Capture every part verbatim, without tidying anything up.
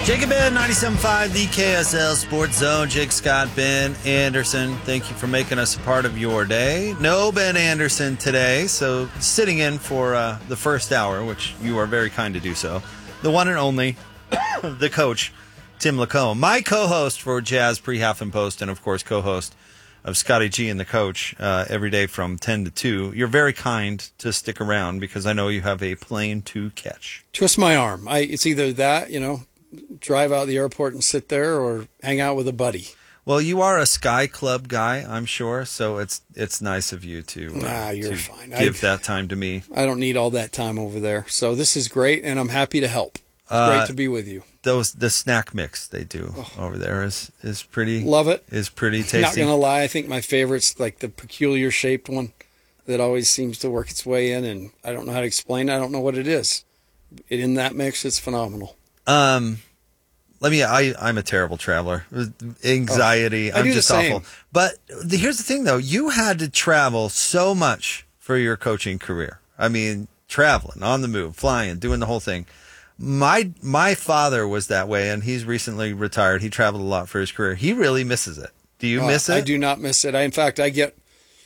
Jake and Ben, ninety-seven point five, the K S L Sports Zone. Jake, Scott, Ben Anderson, thank you for making us a part of your day. No Ben Anderson today, so sitting in for uh, the first hour, which you are very kind to do so. The one and only, the coach, Tim Lacombe. My co-host for Jazz Pre-Half and Post, and of course co-host of Scotty G and the Coach uh, every day from ten to two. You're very kind to stick around because I know you have a plane to catch. Twist my arm. I, it's either that, you know, drive out the airport and sit there or hang out with a buddy. Well, you are a Sky Club guy, I'm sure, so it's it's nice of you to, uh, nah, you're to fine. give I, that time to me. I don't need all that time over there. So this is great, and I'm happy to help. It's Uh, great to be with you. Those the snack mix they do Oh. over there is is pretty Love it. is pretty tasty. Not going to lie, I think my favorite's like the peculiar shaped one that always seems to work its way in, and I don't know how to explain it. I don't know what it is. It, in that mix, it's phenomenal. Um, let me. I I'm a terrible traveler. Anxiety. Oh, I I'm do the just same. awful. But the, here's the thing, though. You had to travel so much for your coaching career. I mean, traveling, on the move, flying, doing the whole thing. My my father was that way, and he's recently retired. He traveled a lot for his career. He really misses it. Do you Uh, miss it? I do not miss it. I, in fact, I get.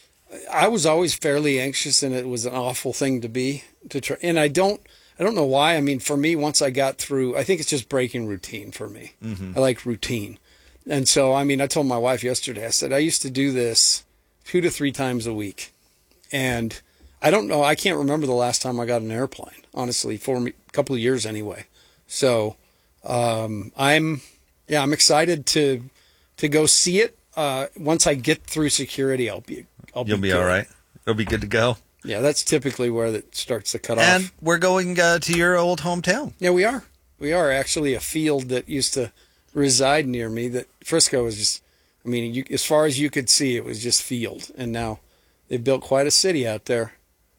I was always fairly anxious, and it was an awful thing to be to try. And I don't. I don't know why. I mean, for me, once I got through, I think it's just breaking routine for me. Mm-hmm. I like routine, and so I mean, I told my wife yesterday. I said I used to do this two to three times a week, and I don't know. I can't remember the last time I got an airplane. Honestly, for me, a couple of years anyway. So um, I'm, yeah, I'm excited to to go see it. Uh, once I get through security, I'll be, I'll You'll be, be good. all right. It'll be good to go. Yeah, that's typically where it starts to cut And off. we're going uh, to your old hometown. Yeah, we are. We are actually a field that used to reside near me. That Frisco was just, I mean, you, as far as you could see, it was just field. And now they've built quite a city out there.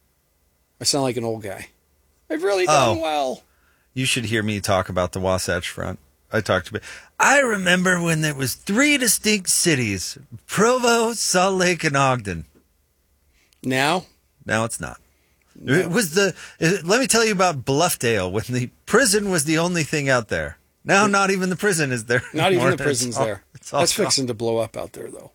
I sound like an old guy. They've really done Oh. well. You should hear me talk about the Wasatch Front. I talked about. I remember when there was three distinct cities: Provo, Salt Lake, and Ogden. Now, Now it's not. It was the. it- let me tell you about Bluffdale when the prison was the only thing out there. Now, not even the prison is there. not even anymore. the prison's It's all- there. it's all That's gone. fixing to blow up out there, though.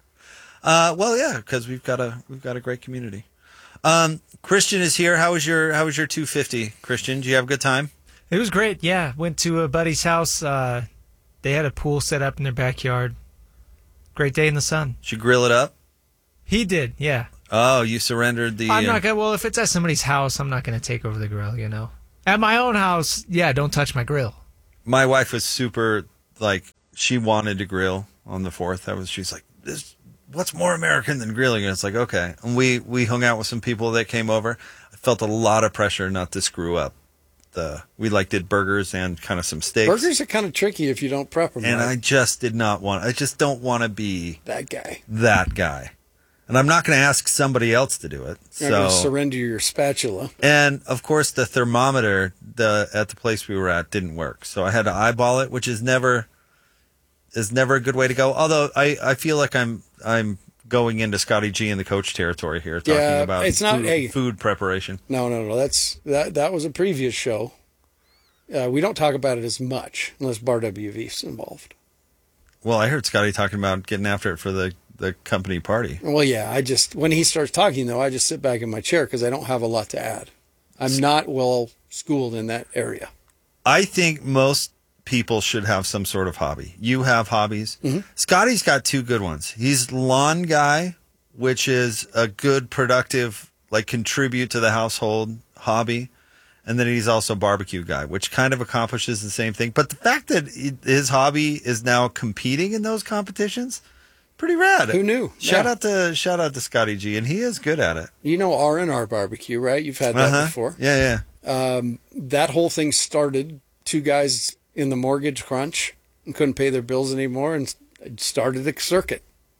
Uh, well, yeah, because we've got a we've got a great community. Um, Christian is here. How was your How was your two fifty, Christian? Did you have a good time? It was great, yeah. Went to a buddy's house. Uh, they had a pool set up in their backyard. Great day in the sun. Did you grill it up? He did, yeah. Oh, you surrendered the. I'm uh, not gonna. Well, if it's at somebody's house, I'm not gonna take over the grill. You know, at my own house, yeah, don't touch my grill. My wife was super like she wanted to grill on the fourth. That was she's like this. What's more American than grilling? And it's like okay. And we we hung out with some people that came over. I felt a lot of pressure not to screw up. The we like did burgers and kind of some steaks. Burgers are kind of tricky if you don't prep them. And right. I just did not want. I just don't want to be that guy. that guy. And I'm not going to ask somebody else to do it. You're going to So surrender your spatula. and of course the thermometer the at the place we were at didn't work. So I had to eyeball it, which is never is never a good way to go. Although I, I feel like I'm I'm going into Scotty G and the Coach territory here talking Yeah, about it's not- food, hey. food preparation. No, no, no. That's that. That was a previous show. Uh, we don't talk about it as much unless Bar W V's involved. Well, I heard Scotty talking about getting after it for the, the company party. Well, yeah. I just when he starts talking though, I just sit back in my chair because I don't have a lot to add. I'm not well schooled in that area. I think most people should have some sort of hobby. You have hobbies. Mm-hmm. Scotty's got two good ones. He's lawn guy, which is a good, productive, like contribute to the household hobby. And then he's also barbecue guy, which kind of accomplishes the same thing. But the fact that he- his hobby is now competing in those competitions, pretty rad. Who knew? Shout Yeah. out to shout out to Scotty G, and he is good at it. You know R and R Barbecue, right? You've had that Uh-huh. before. Yeah, yeah. Um, that whole thing started two guys in the mortgage crunch and couldn't pay their bills anymore and started a circuit.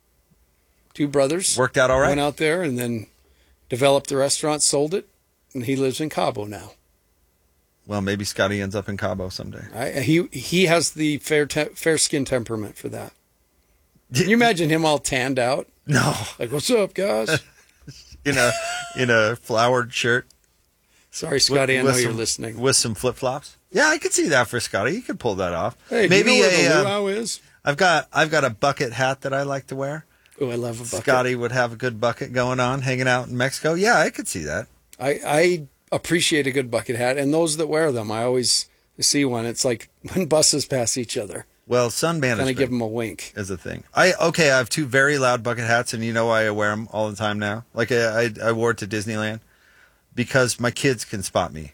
Two brothers Worked out all right. went out there and then developed the restaurant, sold it, and he lives in Cabo now. Well, maybe Scotty ends up in Cabo someday. I, he he has the fair te- fair skin temperament for that. Can you imagine him all tanned out? No, Like, what's up, guys? in a in a flowered shirt. Sorry, Scotty, I know With you're some- listening. With some flip flops. Yeah, I could see that for Scotty. You could pull that off. Hey, maybe do you know where a. the uh, luau is? I've got I've got a bucket hat that I like to wear. Oh, I love a bucket. Scotty would have a good bucket going on, hanging out in Mexico. Yeah, I could see that. I, I appreciate a good bucket hat, and those that wear them, I always see one. It's like when buses pass each other. Well, sun Kind management of give them a wink. is a thing. I okay, I have two very loud bucket hats, and you know why I wear them all the time now? Like I, I, I wore it to Disneyland because my kids can spot me.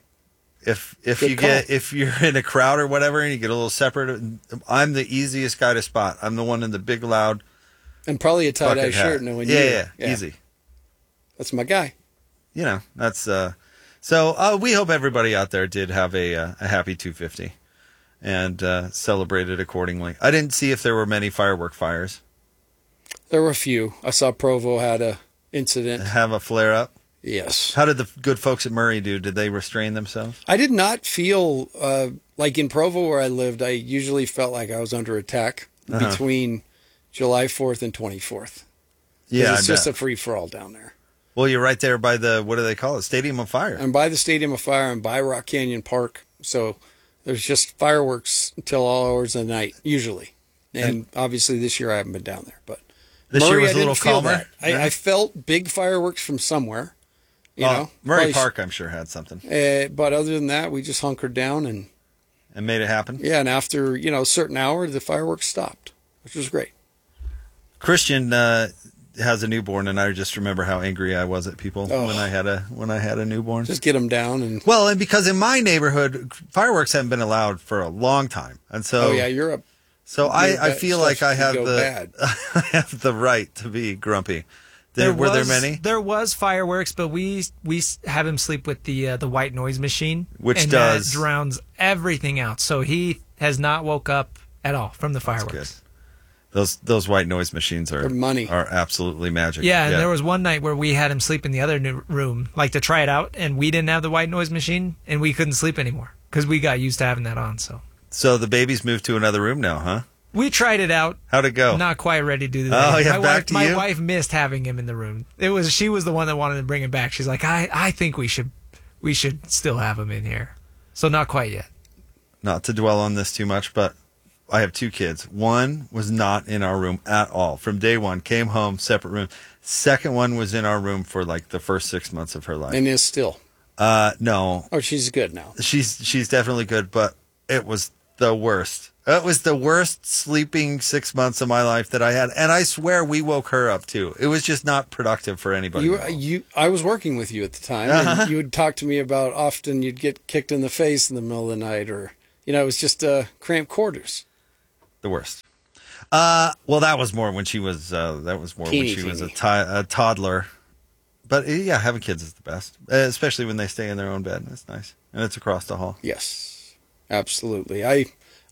If if Good you call. get if you're in a crowd or whatever, and you get a little separate, I'm the easiest guy to spot. I'm the one in the big loud And probably a tie-dye bucket hat. shirt knowing yeah, you. yeah, yeah, easy. That's my guy. You know, that's uh. So uh, we hope everybody out there did have a uh, a happy two fifty. And uh, celebrated accordingly. I didn't see if there were many firework fires. There were a few. I saw Provo had a incident. Have a flare up. Yes. How did the good folks at Murray do? Did they restrain themselves? I did not feel uh, like in Provo where I lived. I usually felt like I was under attack Uh-huh. between July fourth and twenty-fourth. Yeah, it's I just bet. a free for all down there. Well, you're right there by the what do they call it? Stadium of Fire. I'm by the Stadium of Fire. I'm by Rock Canyon Park. So there's just fireworks until all hours of the night, usually. And obviously this year I haven't been down there. But This year Murray, was I a little didn't feel calmer. that. I, Yeah. I felt big fireworks from somewhere. You Oh, know, Murray Probably- Park, I'm sure had something Uh, but other than that, we just hunkered down and and made it happen. yeah. And after you know a certain hour, the fireworks stopped, which was great. Christian uh, has a newborn, and I just remember how angry I was at people Oh. when I had a when I had a newborn. Just get them down and Well, and because in my neighborhood, fireworks haven't been allowed for a long time, and so oh yeah, you're up. so I, Your I bet feel stuff like I could have go the bad. I have the right to be grumpy. There, were there was- many? There was fireworks, but we we s- have him sleep with the uh, the white noise machine, Which and does- that drowns everything out. So he has not woke up at all from the Good. fireworks. Those those white noise machines are They're money. are absolutely magic. Yeah, and there was one night where we had him sleep in the other new room, like to try it out, and we didn't have the white noise machine, and we couldn't sleep anymore because we got used to having that on. So So the baby's moved to another room now, huh? we tried it out. How'd it go? Not quite ready to do Oh, that. yeah, my back wife, to my you? wife missed having him in the room. It was she was the one that wanted to bring him back. She's like, I, I think we should we should still have him in here. So not quite yet. Not to dwell on this too much, but I have two kids. One was not in our room at all from day one. Came home, separate room. Second one was in our room for like the first six months of her life. And is still. Uh, no, Oh, she's good now. she's she's definitely good, but it was the worst. It was the worst sleeping six months of my life that I had, and I swear we woke her up too. It was just not productive for anybody. You, involved. you, I was working with you at the time, Uh-huh. and you would talk to me about often you'd get kicked in the face in the middle of the night, or you know, it was just uh, cramped quarters. The worst. Uh, well, that was more when she was. Uh, that was more Teeny, when she was a, teeny. ti- a toddler. But uh, yeah, having kids is the best, uh, especially when they stay in their own bed. It's nice, and it's across the hall. Yes, absolutely. I,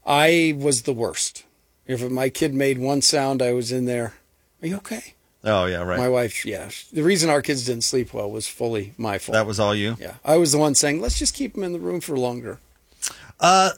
I was the worst. If my kid made one sound, I was in there. Are you okay? Oh yeah, right. My wife, yeah. The reason our kids didn't sleep well was fully my fault. That was all you. yeah, I was the one saying, let's just keep them in the room for longer. Uh,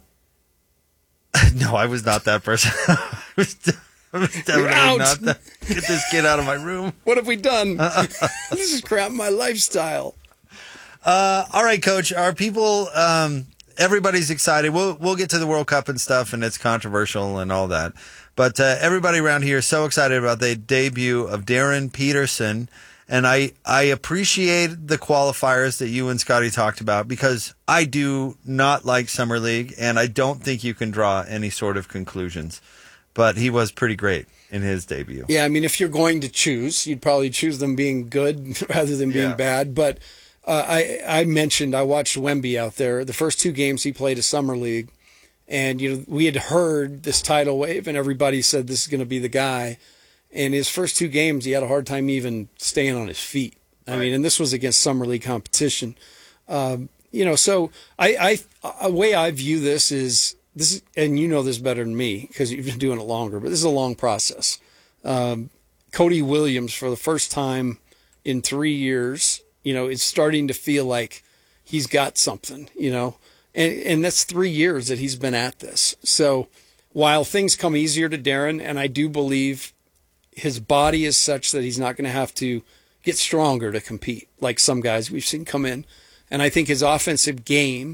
no, I was not that person. I was, de- I was definitely out. not that. Get this kid out of my room. What have we done? This is crap my lifestyle. Uh, all right, Coach. Are people? Um, everybody's excited. We'll we'll get to the World Cup and stuff, and it's controversial and all that. But uh, everybody around here is so excited about the debut of Darren Peterson, and I I appreciate the qualifiers that you and Scotty talked about because I do not like summer league, and I don't think you can draw any sort of conclusions. But he was pretty great in his debut. Yeah, I mean, if you're going to choose, you'd probably choose them being good rather than being Yeah. bad. But uh, I I mentioned I watched Wemby out there. The first two games he played a summer league, and you know we had heard this tidal wave, and everybody said this is going to be the guy. In his first two games, he had a hard time even staying on his feet. I mean, and this was against summer league competition. Um, you know, so I, I a way I view this is this, is, and you know this better than me because you've been doing it longer. But this is a long process. Um, Cody Williams, for the first time in three years, you know, is starting to feel like he's got something. You know, and and that's three years that he's been at this. So while things come easier to Darren, and I do believe his body is such that he's not going to have to get stronger to compete like some guys we've seen come in. And I think his offensive game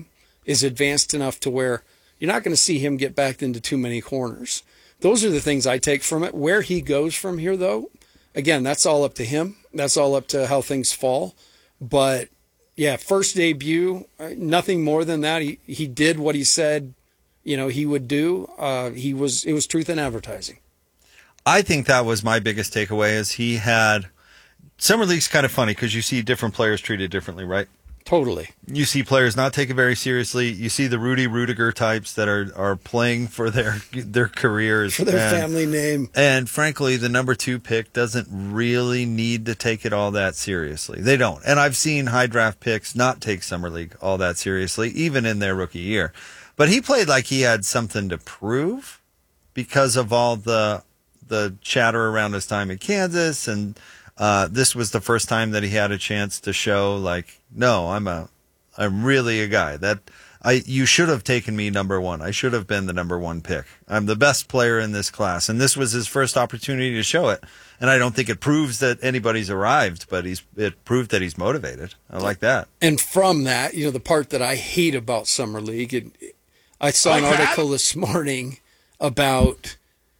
is advanced enough to where you're not going to see him get backed into too many corners. Those are the things I take from it. Where he goes from here, though, again, that's all up to him. That's all up to how things fall. But, yeah, first debut, nothing more than that. He he did what he said, you know, he would do. Uh, he was it was truth in advertising. I think that was my biggest takeaway is he had – Summer League's kind of funny because you see different players treated differently, right? Totally. You see players not take it very seriously. You see the Rudy Rudiger types that are, are playing for their their careers. For their and, family name. And frankly, the number two pick doesn't really need to take it all that seriously. They don't. And I've seen high draft picks not take Summer League all that seriously, even in their rookie year. But he played like he had something to prove because of all the the chatter around his time in Kansas, and uh, this was the first time that he had a chance to show, like, no, I'm a, I'm really a guy that I. You should have taken me number one. I should have been the number one pick. I'm the best player in this class, and this was his first opportunity to show it. And I don't think it proves that anybody's arrived, but he's it proved that he's motivated. I like that. And from that, you know, the part that I hate about Summer League, it, I saw Like an article that? this morning about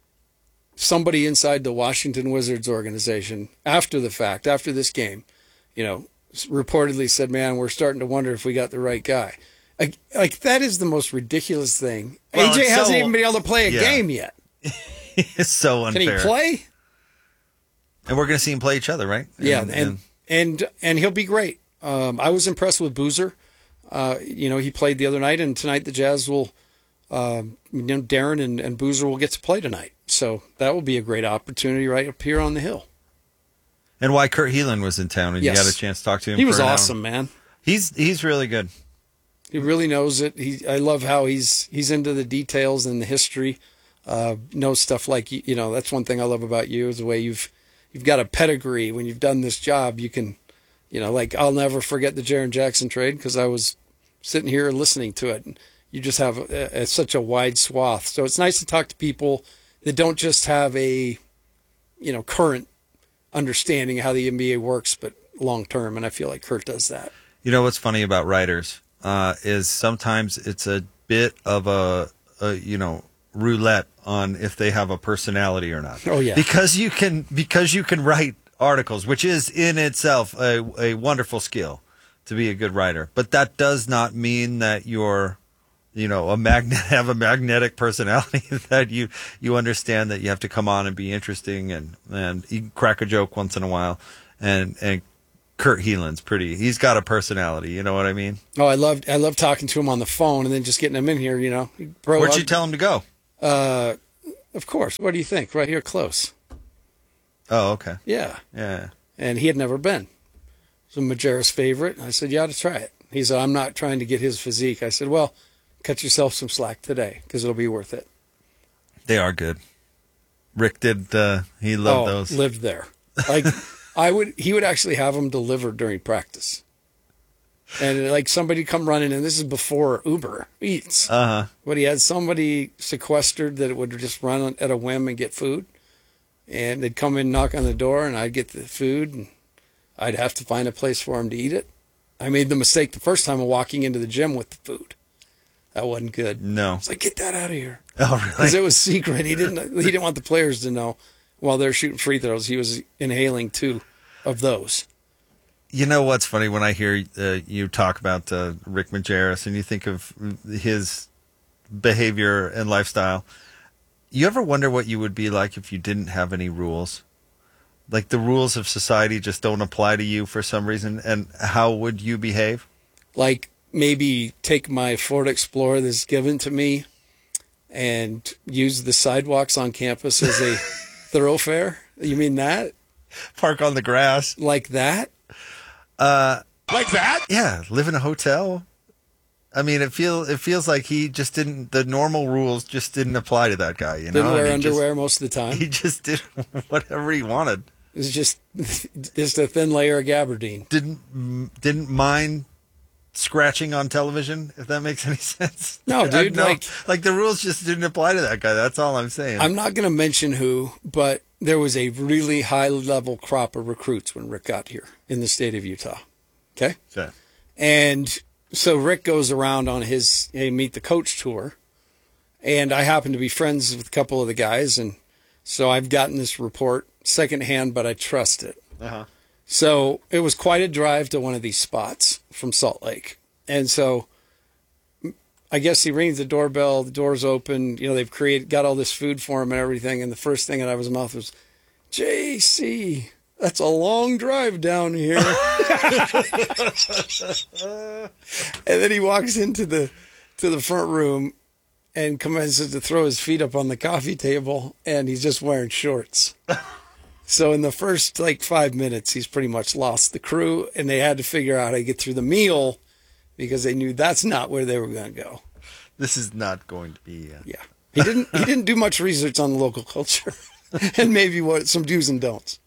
somebody inside the Washington Wizards organization after the fact, after this game, you know, reportedly said, man, we're starting to wonder if we got the right guy. Like, like that is the most ridiculous thing. Well, A J it's hasn't so- even been able to play a yeah. game yet. It's so Can unfair. he play? And we're going to see him play each other, right? Yeah, and and and he'll be great. Um, I was impressed with Boozer. Uh, you know, he played the other night, and tonight the Jazz will, um, you know, Darren and, and Boozer will get to play tonight. So that will be a great opportunity right up here on the hill. And why Kurt Heelan was in town, and Yes. you got a chance to talk to him. He for was an hour. awesome, man. He's he's really good. He really knows it. He, I love how he's he's into the details and the history. Uh, knows stuff like you know. That's one thing I love about you is the way you've you've got a pedigree. When you've done this job, you can, you know, like I'll never forget the Jaren Jackson trade because I was sitting here listening to it. And you just have a, a, such a wide swath. So it's nice to talk to people that don't just have a, you know, current understanding of how the N B A works, but long term. And I feel like Kurt does that. You know what's funny about writers uh, is sometimes it's a bit of a, a you know roulette on if they have a personality or not. Oh, yeah. Because you can because you can write articles, which is in itself a, a wonderful skill to be a good writer. But that does not mean that you're you know a magnet have a magnetic personality that you you understand that you have to come on and be interesting and and you crack a joke once in a while and and Kurt Heelan's pretty. He's got a personality. You know what I mean? Oh, I loved I love talking to him on the phone and then just getting him in here. You know, bro. Where'd I'll- you tell him to go? Uh, of course. What do you think? Right here, close. Oh, okay. Yeah. Yeah. And he had never been. It was a Majerus favorite. I said, you ought to try it. He said, I'm not trying to get his physique. I said, well, cut yourself some slack today because it'll be worth it. They are good. Rick did. Uh, he loved oh, those. lived there. Like I would, he would actually have them delivered during practice. And like somebody come running, and this is before Uber Eats. Uh huh. But he had somebody sequestered that would just run at a whim and get food. And they'd come in, knock on the door, and I'd get the food, and I'd have to find a place for him to eat it. I made the mistake the first time of walking into the gym with the food. That wasn't good. No. I was like, get that out of here. Oh, Because really? it was secret. He didn't. He didn't want the players to know. While they're shooting free throws, he was inhaling two of those. You know what's funny when I hear uh, you talk about uh, Rick Majerus and you think of his behavior and lifestyle. You ever wonder what you would be like if you didn't have any rules? Like the rules of society just don't apply to you for some reason, and how would you behave? Like maybe take my Ford Explorer that's given to me and use the sidewalks on campus as a thoroughfare. You mean that? Park on the grass. Like that? Uh, Like that? yeah, live in a hotel. I mean, it feel it feels like he just didn't. The normal rules just didn't apply to that guy. You know, Didn't wear And he underwear most of the Just, time. he just did whatever he wanted. It was just just a thin layer of gabardine. Didn't didn't mind scratching on television, if that makes any sense. No, dude, no, like- like the rules just didn't apply to that guy. That's all I'm saying. I'm not going to mention who, but there was a really high level crop of recruits when Rick got here in the state of Utah. Okay? Okay. And so Rick goes around on his hey, meet the coach tour, and I happen to be friends with a couple of the guys, and so I've gotten this report secondhand, but I trust it. Uh-huh. So it was quite a drive to one of these spots from Salt Lake. And so I guess he rings the doorbell, the door's open, you know, they've created, got all this food for him and everything. And the first thing out of his mouth was, J C, that's a long drive down here. And then he walks into the, to the front room and commences to throw his feet up on the coffee table, and he's just wearing shorts. So in the first like five minutes, he's pretty much lost the crew, and they had to figure out how to get through the meal because they knew that's not where they were going to go. This is not going to be. Uh... Yeah, he didn't. He didn't do much research on the local culture, and maybe what some do's and don'ts.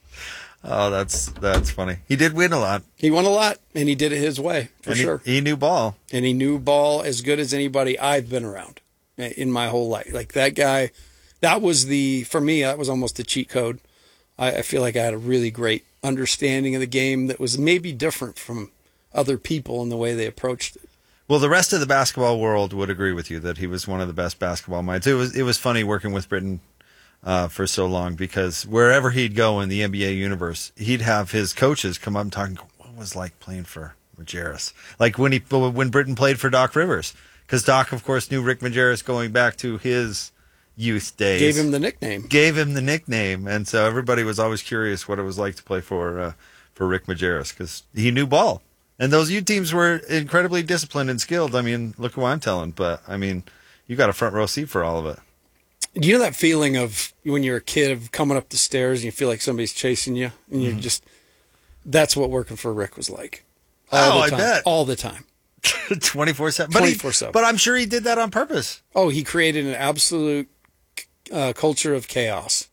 Oh, that's that's funny. He did win a lot. He won a lot, and he did it his way for and sure. He, he knew ball, and he knew ball as good as anybody I've been around in my whole life. Like that guy, that was the for me. That was almost a cheat code. I feel like I had a really great understanding of the game that was maybe different from other people in the way they approached it. Well, the rest of the basketball world would agree with you that he was one of the best basketball minds. It was it was funny working with Britton uh, for so long because wherever he'd go in the N B A universe, he'd have his coaches come up and talk, what was it like playing for Majerus? Like when he when Britton played for Doc Rivers, because Doc, of course, knew Rick Majerus going back to his youth days. Gave him the nickname. Gave him the nickname, and so everybody was always curious what it was like to play for uh, for Rick Majerus because he knew ball. And those U teams were incredibly disciplined and skilled. I mean, look who I'm telling, but I mean, you got a front row seat for all of it. Do you know that feeling of when you're a kid of coming up the stairs and you feel like somebody's chasing you, and you're mm-hmm. just that's what working for Rick was like. All oh, the time, I bet all the time. twenty-four seven twenty-four seven But I'm sure he did that on purpose. Oh, he created an absolute uh, culture of chaos.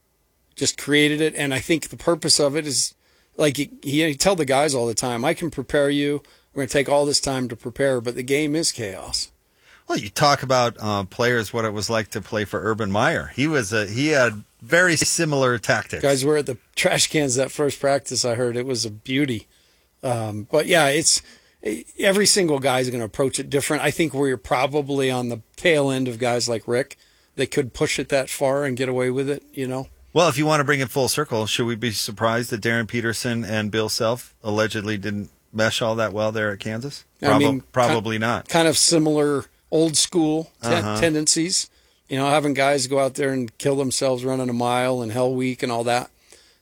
Just created it, and I think the purpose of it is, like he, he tell the guys all the time, I can prepare you. We're going to take all this time to prepare, but the game is chaos. Well, you talk about uh, players, what it was like to play for Urban Meyer. He was a, he had very similar tactics. Guys were at the trash cans that first practice. I heard it was a beauty. Um, but yeah, it's every single guy is going to approach it different. I think we're probably on the tail end of guys like Rick that could push it that far and get away with it, you know? Well, if you want to bring it full circle, should we be surprised that Darren Peterson and Bill Self allegedly didn't mesh all that well there at Kansas? Prob- I mean, probably kind, not. Kind of similar old school te- uh-huh. tendencies, you know, having guys go out there and kill themselves running a mile and Hell Week and all that.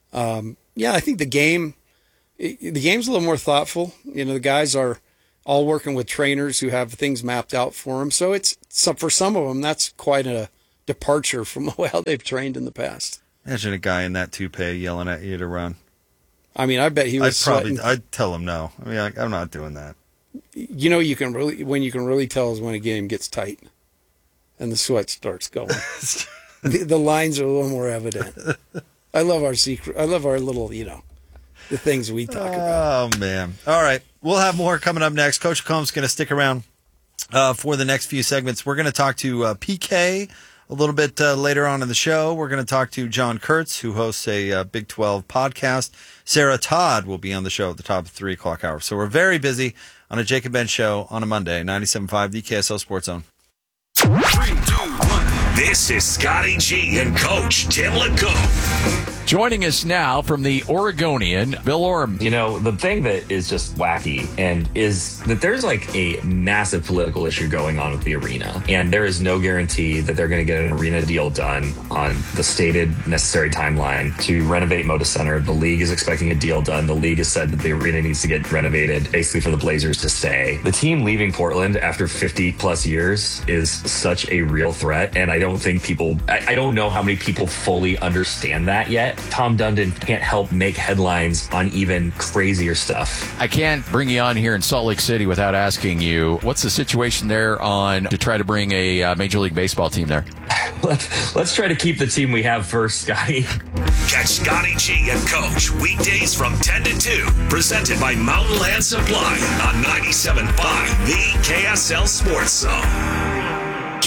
Um, yeah, I think the game, it, the game's a little more thoughtful. You know, the guys are all working with trainers who have things mapped out for them. So it's so for some of them, that's quite a departure from how they've trained in the past. Imagine a guy in that toupee yelling at you to run. I mean, I bet he was I'd probably, sweating. I'd tell him no. I mean, I, I'm not doing that. You know, you can really when you can really tell is when a game gets tight, and the sweat starts going. the, the lines are a little more evident. I love our secret. I love our little, you know, the things we talk about. Oh man! All right, we'll have more coming up next. Coach Combs going to stick around uh, for the next few segments. We're going to talk to uh, P K. A little bit uh, later on in the show, we're going to talk to John Kurtz, who hosts a uh, Big twelve podcast. Sarah Todd will be on the show at the top of the three o'clock hour. So we're very busy on a Jacob Ben show on a Monday, ninety-seven point five The K S L Sports Zone. Three, two, one. This is Scotty G and Coach Tim LeComb. Joining us now from the Oregonian, Bill Orm. You know, the thing that is just wacky and is that there's like a massive political issue going on with the arena. And there is no guarantee that they're going to get an arena deal done on the stated necessary timeline to renovate Moda Center. The league is expecting a deal done. The league has said that the arena needs to get renovated, basically for the Blazers to stay. The team leaving Portland after fifty plus years is such a real threat. And I don't think people, I, I don't know how many people fully understand that yet. Tom Dundon can't help make headlines on even crazier stuff. I can't bring you on here in Salt Lake City without asking you, what's the situation there on to try to bring a uh, Major League Baseball team there? let's, let's try to keep the team we have first, Scotty. Catch Scotty G and Coach weekdays from ten to two, presented by Mountain Land Supply on ninety-seven point five The K S L Sports Zone.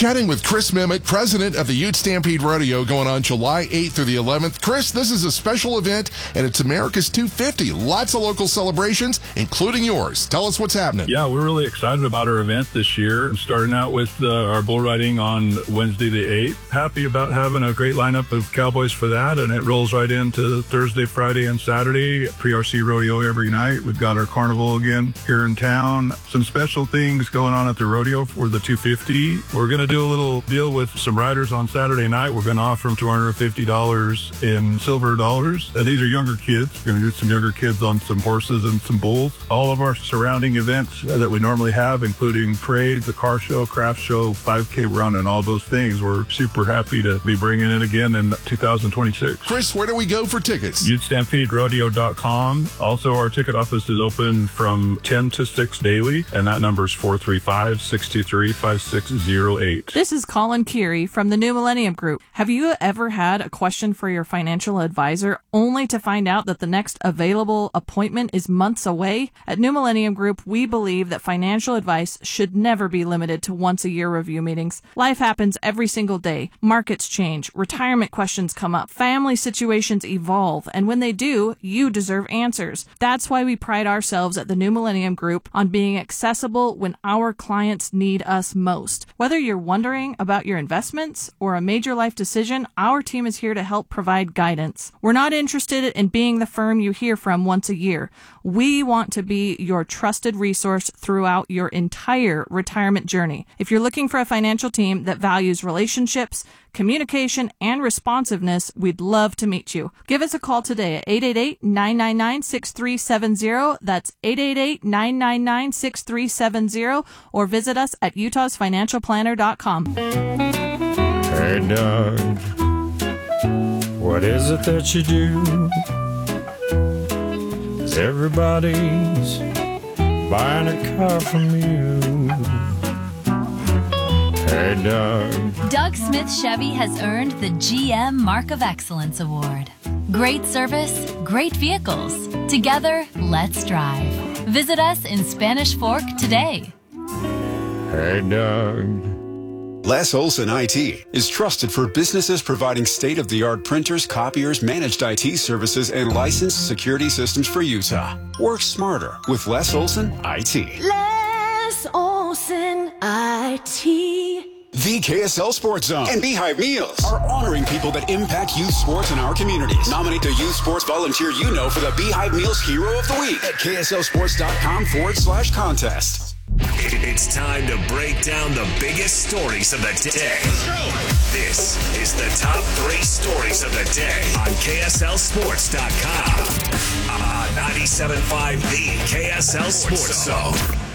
Chatting with Chris Mimick, president of the Ute Stampede Rodeo, going on July eighth through the eleventh. Chris, this is a special event, and it's America's two fifty. Lots of local celebrations, including yours. Tell us what's happening. Yeah, we're really excited about our event this year. Starting out with uh, our bull riding on Wednesday the eighth. Happy about having a great lineup of cowboys for that, and it rolls right into Thursday, Friday, and Saturday. Pre-R C rodeo every night. We've got our carnival again here in town. Some special things going on at the rodeo for the two fifty. We're going to do a little deal with some riders on Saturday night. We're going to offer them two hundred fifty dollars in silver dollars. And these are younger kids. We're going to do some younger kids on some horses and some bulls. All of our surrounding events that we normally have, including parades, the car show, craft show, five K run, and all those things. We're super happy to be bringing it again in two thousand twenty-six. Chris, where do we go for tickets? Ute Stampede Rodeo dot com. Also, our ticket office is open from ten to six daily, and that number is four three five, six two three, five six zero eight. This is Colin Keary from the New Millennium Group. Have you ever had a question for your financial advisor only to find out that the next available appointment is months away? At New Millennium Group, we believe that financial advice should never be limited to once a year review meetings. Life happens every single day. Markets change, retirement questions come up, family situations evolve, and when they do, you deserve answers. That's why we pride ourselves at the New Millennium Group on being accessible when our clients need us most. Whether you're wondering about your investments or a major life decision, our team is here to help provide guidance. We're not interested in being the firm you hear from once a year. We want to be your trusted resource throughout your entire retirement journey. If you're looking for a financial team that values relationships, communication, and responsiveness, we'd love to meet you. Give us a call today at eight eight eight, nine nine nine, six three seven zero. That's eight eight eight, nine nine nine, six three seven zero, or visit us at utahs financial planner dot com. Hey, Doug, what is it that you do? 'Cause everybody's buying a car from you. Hey, Doug. Doug Smith Chevy has earned the G M Mark of Excellence Award. Great service, great vehicles. Together, let's drive. Visit us in Spanish Fork today. Hey, Doug. Les Olson I T is trusted for businesses providing state-of-the-art printers, copiers, managed I T services, and licensed security systems for Utah. Work smarter with Les Olson I T. Les Olson I T. The K S L Sports Zone and Beehive Meals are honoring people that impact youth sports in our communities. Nominate the youth sports volunteer you know for the Beehive Meals Hero of the Week at K S L sports dot com forward slash contest. It's time to break down the biggest stories of the day. This is the top three stories of the day on K S L sports dot com. Uh, ninety-seven point five, the K S L Sports Zone.